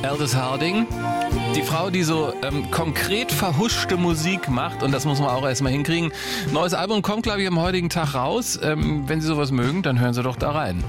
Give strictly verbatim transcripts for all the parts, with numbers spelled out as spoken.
Aldous Harding. Die Frau, die so ähm, konkret verhuschte Musik macht, und das muss man auch erstmal hinkriegen. Neues Album kommt, glaube ich, am heutigen Tag raus. Ähm, wenn Sie sowas mögen, dann hören Sie doch da rein.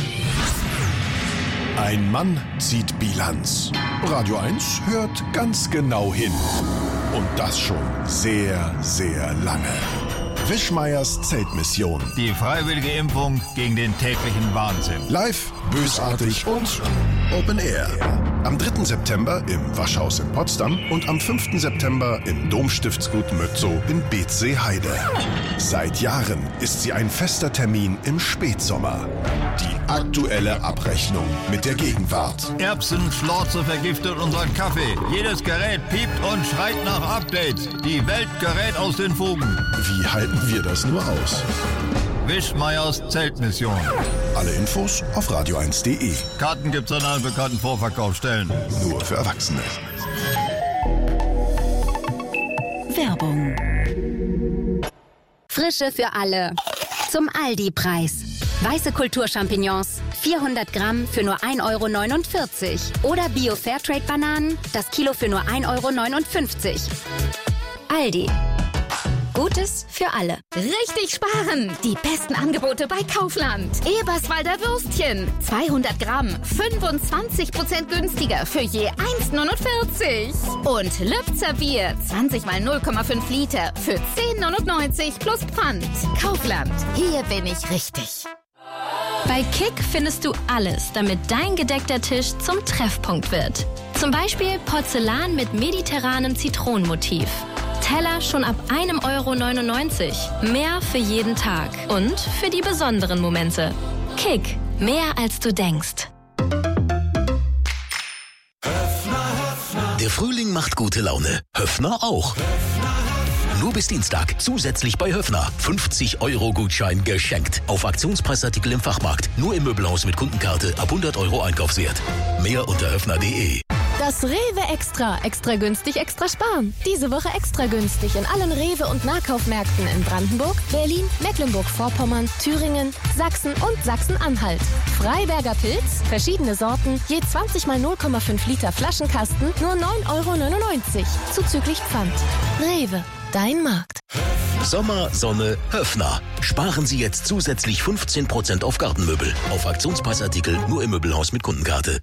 Ein Mann zieht Bilanz. Radio eins hört ganz genau hin. Und das schon sehr, sehr lange. Wischmeiers Zeltmission. Die freiwillige Impfung gegen den täglichen Wahnsinn. Live, bösartig und Open Air. Am dritten September im Waschhaus in Potsdam und am fünften September im Domstiftsgut Mötzow in Beetzee-Heide. Seit Jahren ist sie ein fester Termin im Spätsommer. Die aktuelle Abrechnung mit der Gegenwart. Erbsenschlorze vergiftet unseren Kaffee. Jedes Gerät piept und schreit nach Updates. Die Welt gerät aus den Fugen. Wie halten wir das nur aus? Wischmeiers Zeltmission. Alle Infos auf radio eins punkt de. Karten gibt's an allen bekannten Vorverkaufsstellen. Nur für Erwachsene. Werbung. Frische für alle. Zum Aldi-Preis. Weiße Kulturchampignons, vierhundert Gramm für nur ein Euro neunundvierzig. Oder Bio-Fairtrade-Bananen, das Kilo für nur ein Euro neunundfünfzig. Aldi. Gutes für alle. Richtig sparen! Die besten Angebote bei Kaufland. Eberswalder Würstchen. zweihundert Gramm. fünfundzwanzig Prozent günstiger für je eins neunundvierzig. Und Lübzer Bier. zwanzig mal null Komma fünf Liter für zehn neunundneunzig plus Pfand. Kaufland. Hier bin ich richtig. Bei Kick findest du alles, damit dein gedeckter Tisch zum Treffpunkt wird. Zum Beispiel Porzellan mit mediterranem Zitronenmotiv. Teller schon ab einem Euro neunundneunzig. Mehr für jeden Tag und für die besonderen Momente. Kick, mehr als du denkst. Der Frühling macht gute Laune. Höffner auch. Nur bis Dienstag zusätzlich bei Höffner. fünfzig Euro Gutschein geschenkt. Auf Aktionspreisartikel im Fachmarkt. Nur im Möbelhaus mit Kundenkarte ab hundert Euro Einkaufswert. Mehr unter höffner punkt de. Das Rewe Extra. Extra günstig, extra sparen. Diese Woche extra günstig in allen Rewe- und Nahkaufmärkten in Brandenburg, Berlin, Mecklenburg-Vorpommern, Thüringen, Sachsen und Sachsen-Anhalt. Freiberger Pilz, verschiedene Sorten, je zwanzig mal null Komma fünf Liter Flaschenkasten, nur neun Euro neunundneunzig. Zuzüglich Pfand. Rewe, dein Markt. Sommer, Sonne, Höffner. Sparen Sie jetzt zusätzlich fünfzehn Prozent auf Gartenmöbel. Auf Aktionspreisartikel nur im Möbelhaus mit Kundenkarte.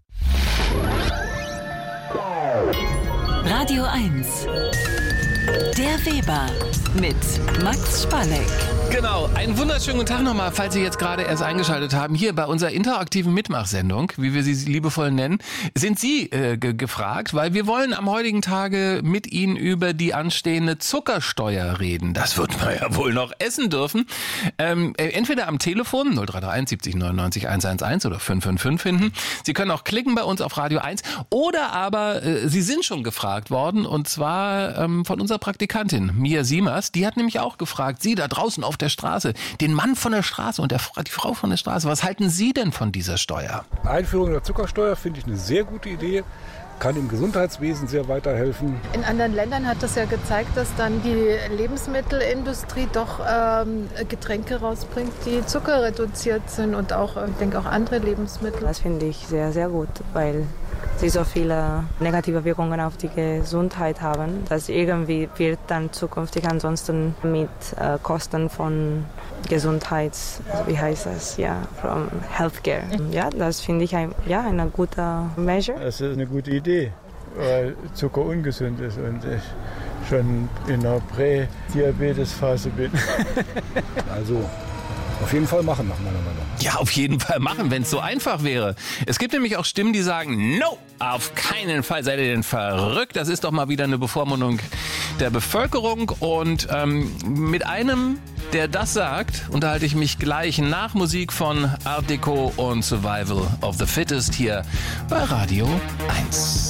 Radio eins. Der Weber mit Max Spalleck. Genau, einen wunderschönen guten Tag nochmal, falls Sie jetzt gerade erst eingeschaltet haben. Hier bei unserer interaktiven Mitmachsendung, wie wir sie liebevoll nennen, sind Sie äh, ge- gefragt, weil wir wollen am heutigen Tage mit Ihnen über die anstehende Zuckersteuer reden. Das wird man ja wohl noch essen dürfen. Ähm, entweder am Telefon null drei drei eins siebzig neunundneunzig hundertelf oder fünf fünf fünf finden. Sie können auch klicken bei uns auf Radio eins oder aber äh, Sie sind schon gefragt worden und zwar ähm, von unserer Praktikantin Mia Siemers. Die hat nämlich auch gefragt, Sie da draußen auf der Straße, den Mann von der Straße und der, die Frau von der Straße. Was halten Sie denn von dieser Steuer? Einführung der Zuckersteuer finde ich eine sehr gute Idee. Kann im Gesundheitswesen sehr weiterhelfen. In anderen Ländern hat das ja gezeigt, dass dann die Lebensmittelindustrie doch ähm, Getränke rausbringt, die zuckerreduziert sind und auch, ich denke, auch andere Lebensmittel. Das finde ich sehr, sehr gut, weil sie so viele negative Wirkungen auf die Gesundheit haben, dass irgendwie wird dann zukünftig ansonsten mit äh, Kosten von Gesundheits, wie heißt das, ja, from Healthcare. Ja, das finde ich ein, ja, eine gute Measure. Das ist eine gute Idee, weil Zucker ungesund ist und ich schon in der Prä-Diabetes-Phase bin. Also auf jeden Fall machen, nach meiner Meinung. Ja, auf jeden Fall machen, wenn es so einfach wäre. Es gibt nämlich auch Stimmen, die sagen, no, auf keinen Fall, seid ihr denn verrückt? Das ist doch mal wieder eine Bevormundung der Bevölkerung. Und ähm, mit einem, der das sagt, unterhalte ich mich gleich nach Musik von Art Deco und Survival of the Fittest hier bei Radio eins.